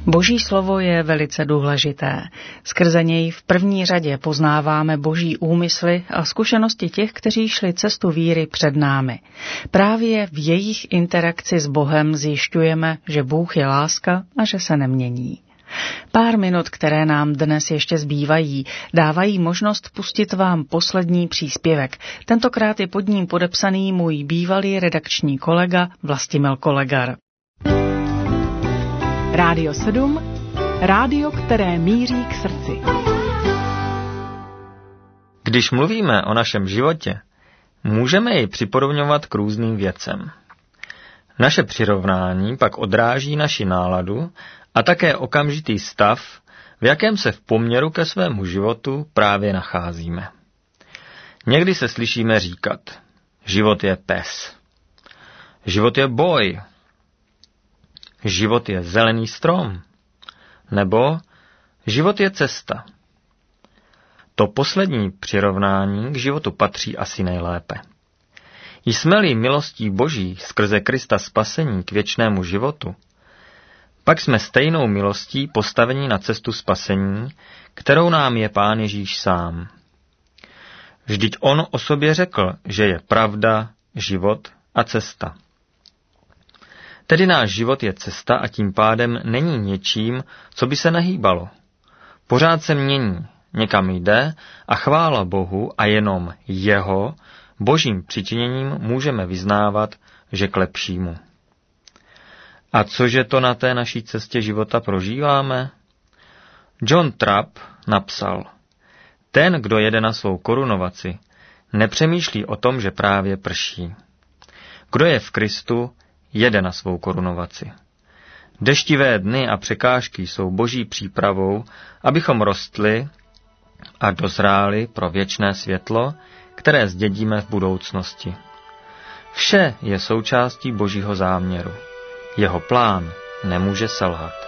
Boží slovo je velice důležité. Skrze něj v první řadě poznáváme boží úmysly a zkušenosti těch, kteří šli cestu víry před námi. Právě v jejich interakci s Bohem zjišťujeme, že Bůh je láska a že se nemění. Pár minut, které nám dnes ještě zbývají, dávají možnost pustit vám poslední příspěvek. Tentokrát je pod ním podepsaný můj bývalý redakční kolega Vlastimil Kolegar. Rádio 7, rádio, které míří k srdci. Když mluvíme o našem životě, můžeme jej připodobňovat k různým věcem. Naše přirovnání pak odráží naši náladu a také okamžitý stav, v jakém se v poměru ke svému životu právě nacházíme. Někdy se slyšíme říkat, život je pes, život je boj, život je zelený strom, nebo život je cesta. To poslední přirovnání k životu patří asi nejlépe. Jsme-li milostí Boží skrze Krista spasení k věčnému životu, pak jsme stejnou milostí postaveni na cestu spasení, kterou nám je Pán Ježíš sám. Vždyť on o sobě řekl, že je pravda, život a cesta. Tedy náš život je cesta a tím pádem není něčím, co by se nehýbalo. Pořád se mění, někam jde a chvála Bohu a jenom jeho, božím přičiněním můžeme vyznávat, že k lepšímu. A cože to na té naší cestě života prožíváme? John Trapp napsal, ten, kdo jede na svou korunovaci, nepřemýšlí o tom, že právě prší. Kdo je v Kristu, jede na svou korunovaci. Deštivé dny a překážky jsou boží přípravou, abychom rostli a dozráli pro věčné světlo, které zdědíme v budoucnosti. Vše je součástí božího záměru. Jeho plán nemůže selhat.